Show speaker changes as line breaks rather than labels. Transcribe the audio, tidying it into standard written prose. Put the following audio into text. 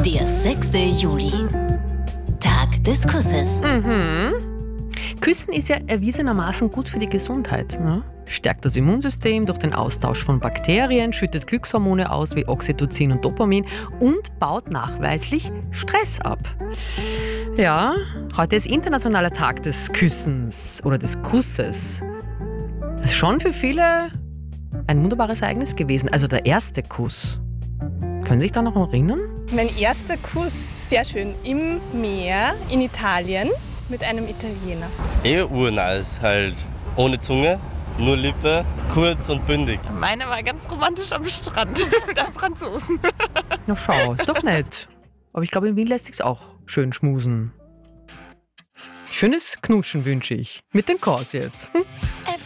Der 6. Juli. Tag des Kusses.
Küssen ist ja erwiesenermaßen gut für die Gesundheit. Ja? Stärkt das Immunsystem durch den Austausch von Bakterien, schüttet Glückshormone aus wie Oxytocin und Dopamin und baut nachweislich Stress ab. Ja, heute ist internationaler Tag des Küssens oder des Kusses. Das ist schon für viele ein wunderbares Ereignis gewesen. Also der erste Kuss. Können Sie sich da noch erinnern?
Mein erster Kuss, sehr schön, im Meer in Italien mit einem Italiener.
Urnice, halt ohne Zunge, nur Lippe, kurz und bündig.
Meine war ganz romantisch am Strand mit einem Franzosen.
Na schau, ist doch nett. Aber ich glaube, in Wien lässt sich's auch schön schmusen. Schönes Knutschen wünsche ich. Mit dem Kors jetzt.